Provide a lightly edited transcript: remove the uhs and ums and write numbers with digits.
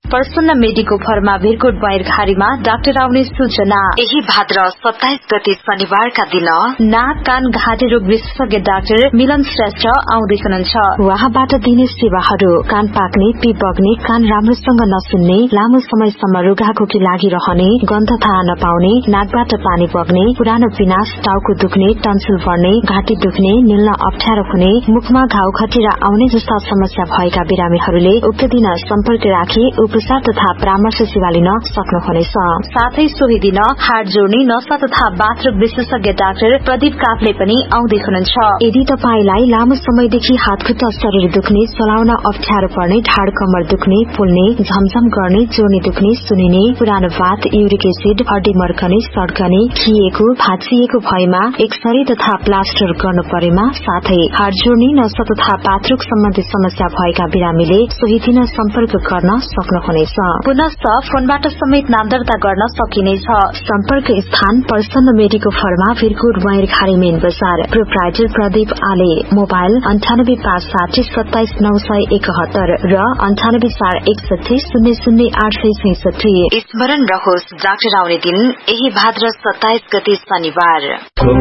प्रसन्न medico pharma Bhirkot बैरखारीमा doctor आउने सूचना। यही भाद्र 27 गते शनिबारका दिन नाक कान घाँटी रोग विशेषज्ञ डाक्टर मिलन श्रेष्ठ आउँदै हुनुहुन्छ। उहाँबाट दिने सेवाहरू कान पाक्ने, पिप बग्ने, कान राम्रोसँग नसुन्ने, लामो समयसम्म रुघाखोकी लागिरहने, गन्ध थाहा नपाउने, नाकबाट पानी बग्ने, पुरानो पिनास, टाउको दुख्ने, टन्सिल बढ्ने, घाँटी दुख्ने, निल्न अप्ठ्यारो हुने, मुखमा घाउ खटिरा आउने जस्ता समस्या भएका बिरामीहरूले उक्त दिन सम्पर्क राखी उपचार तथा परामर्श सेवा लिन सक्नुहुनेछ। साथै सोही दिन हाड जोड्ने, नसा तथा बाथरुम विशेषज्ञ डाक्टर प्रदीप काफले पनि आउँदै हुनुहुन्छ। यदि तपाईलाई लामो समयदेखि हातखुट्टा शरीर दुख्ने, चलाउन अप्ठ्यारो पर्ने, ढाड कमर दुख्ने, फुल्ने, झमझम गर्ने, जोर्नी दुख्ने, सुनिने, पुरानो बात, युरिक एसिड, हड्डी मर्कने, सड्कने, खिएको, भाँचिएको भएमा एक्सरे तथा प्लास्टर गर्नु परेमा, साथै हाड जोड्ने, नसा तथा बाथरुम सम्बन्धी समस्या भएका बिरामीले सोही दिन सम्पर्क गर्न सक्नुहुनेछ। पुनश्च फोनबाट समेत नाम दर्ता गर्न सकिनेछ। सम्पर्क स्थान प्रसन्न मेडिको फर्मा भिरकोट बैरखारी मेन बजार। प्रोप्राइटर प्रदीप आले। मोबाइल 9856 27971 र 9841 000866। स्मरण रहोस्, डाक्टर आउने दिन यही भाद्र 27 गते शनिबार।